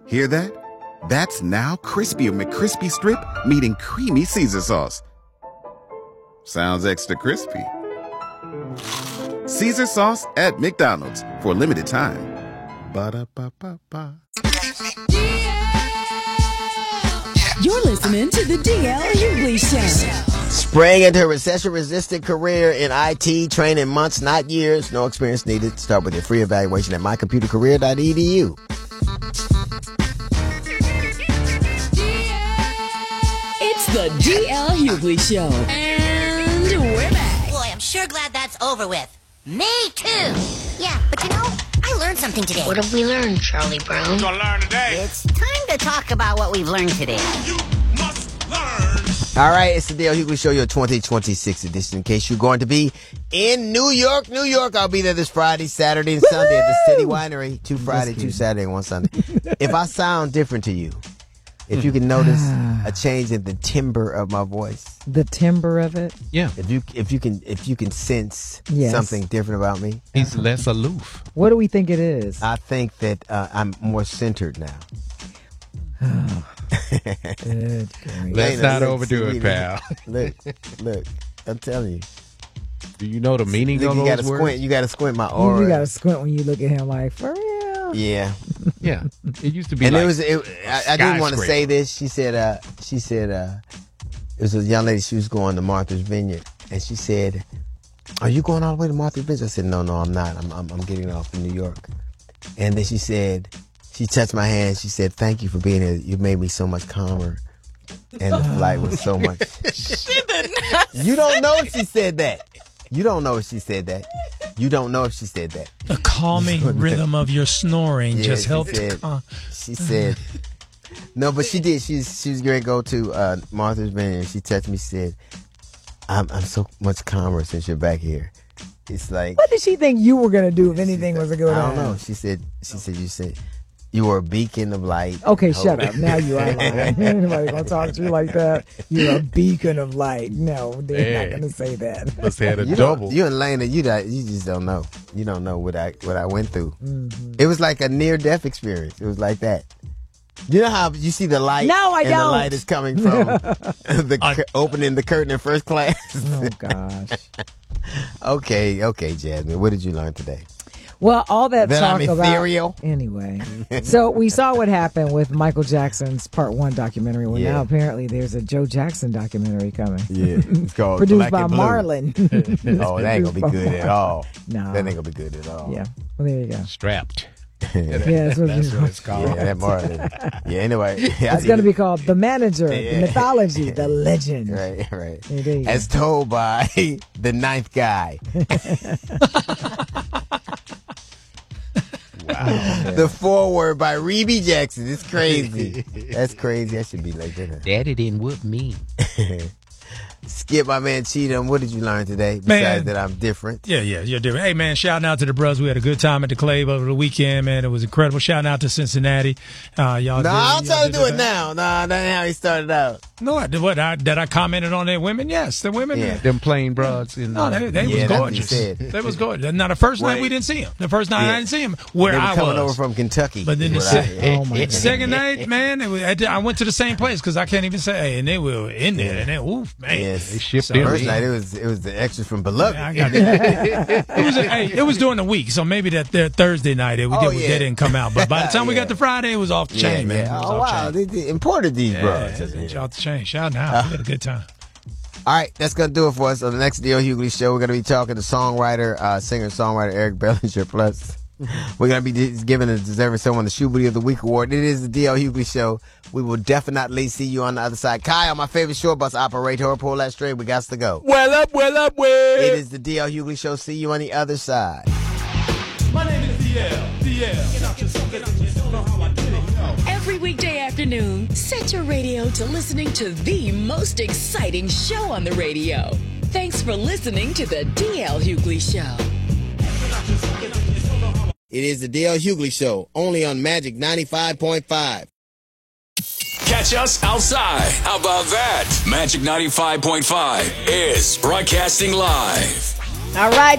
Hear that? That's now crispy McCrispy Strip meeting creamy Caesar sauce. Sounds extra crispy. Caesar sauce at McDonald's for a limited time. Ba-da-ba-ba-ba. You're listening to the DL Hughley Show. Spraying into a recession-resistant career in IT, training months, not years, no experience needed. Start with your free evaluation at mycomputercareer.edu. It's the DL Hughley Show. And we're back. Boy, I'm sure glad that's over with. Me too. Yeah, but you know, I learned something today. What have we learned, Charlie Brown? You're gonna learn today. It's time to talk about what we've learned today. You must learn. All right, it's the Dale Hughley Show, your 2026 edition. In case you're going to be in New York, I'll be there this Friday, Saturday, and Sunday at the City Winery. 2 Friday, 2 Saturday, and 1 Sunday. If I sound different to you, if you can notice a change in the timbre of my voice, the timbre of it, yeah. If you can sense Yes. something different about me, He's less aloof. what do we think it is? I think that I'm more centered now. Good grief. Let's not overdo it, pal. Look, I'm telling you. Do you know the meaning Look, of you those gotta words? squint. You gotta squint my aura. You gotta squint when you look at him like, for real? Yeah. Yeah. It used to be And like I didn't want to skyscraper. say this. She said it was a young lady. She was going to Martha's Vineyard, and she said, "Are you going all the way to Martha's Vineyard?" I said, "No, I'm not. I'm getting off in New York." And then she said, she touched my hand. She said, "Thank you for being here. You made me so much calmer." And the flight was so much. You don't know if she said that. You don't know if she said that. You don't know if she said that. The calming rhythm of your snoring just helped. She said, no, but she did. She was going to go to Martha's Vineyard. She texted me, said, I'm so much calmer since you're back here. It's like, What did she think you were gonna do if anything was going on? I don't know. She said you were a beacon of light. Okay, shut up. Now you are lying. Anybody gonna talk to you like that? You're a beacon of light. No, they're not gonna say that. Must have had a You double. and Lena, you just don't know. You don't know what I went through. Mm-hmm. It was like a near-death experience. It was like that. You know how you see the light? No, I and don't. The light is coming from opening the curtain in first class. Oh gosh. Okay, Jasmine. What did you learn today? Well, all that That talk I'm about ethereal? anyway. So we saw what happened with Michael Jackson's Part 1 documentary. Well, Yeah. now apparently there's a Joe Jackson documentary coming. Yeah, it's called Produced Black by and Blue. Marlon. Oh, that ain't gonna be good at all. No. That ain't gonna be good at all. Yeah. Well, there you go. Strapped. Yeah, that's what it's called. Yeah, that Marlon. Yeah. Anyway, It's going to be called The Manager, The Mythology, The Legend. right. Yeah, there you go. As told by the ninth guy. Wow. The foreword by Rebbie Jackson. It's crazy. That's crazy. That should be like that. Daddy didn't whoop me. Skip, my man Cheatham, what did you learn today? Besides Man. that I'm different. Yeah, you're different. Hey, man, shouting out to the bros. We had a good time at the Clave over the weekend, man. It was incredible. Shouting out to Cincinnati. Y'all. I'm trying to do it that. now. Nah, that ain't how he started out. No, I did what? That I commented on their women? Yes, the women. Yeah. Them plain broads. In No, they Yeah, was that's what he gorgeous. said. They was gorgeous. Now, the first night Right. we didn't see them. The first night Yeah. I didn't see them where They were I coming was. over from Kentucky. But then is the what I- Oh, my God. second night, man, I went to the same place because I can't even say, and they were in there. And then, oof, man. Yes. They shipped So- in. First night, it was the extras from Beloved. I got it was during the week, so maybe that Thursday night they didn't come out. But by the time we got to Friday, it was off the chain, man. It was Oh, off wow. chain. They imported these bros. It's off the chain. Shout out. We had a good time. All right, that's going to do it for us on the next D.L. Hughley Show. We're going to be talking to singer-songwriter Eric Bellinger. Plus, we're going to be giving the deserving someone the Shoe Booty of the Week award. It is the D.L. Hughley Show. We will definitely see you on the other side. Kyle, my favorite short bus operator, pull that string. We got to go. Well up. It is the D.L. Hughley Show. See you on the other side. My name is DL. Every weekday afternoon, set your radio to listening to the most exciting show on the radio. Thanks for listening to the DL Hughley Show. It is the D.L. Hughley Show, only on Magic 95.5. Catch us outside. How about that? Magic 95.5 is broadcasting live. All right.